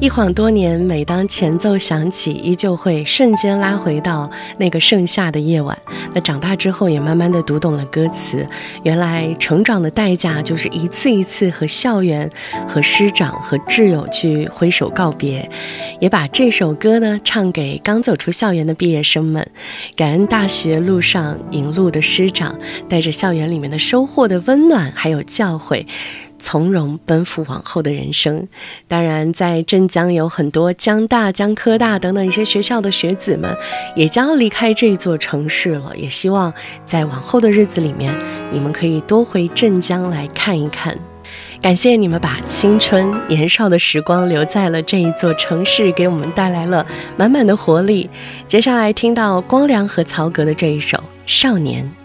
一晃多年，每当前奏响起，依旧会瞬间拉回到那个盛夏的夜晚。那长大之后也慢慢的读懂了歌词，原来成长的代价就是一次一次和校园、和师长、和挚友去挥手告别。也把这首歌呢唱给刚走出校园的毕业生们，感恩大学路上引路的师长，带着校园里面的收获的温暖还有教诲，从容奔赴往后的人生。当然在镇江有很多江大、江科大等等一些学校的学子们也将离开这座城市了，也希望在往后的日子里面，你们可以多回镇江来看一看。感谢你们把青春年少的时光留在了这一座城市，给我们带来了满满的活力。接下来听到光良和曹格的这一首《少年》。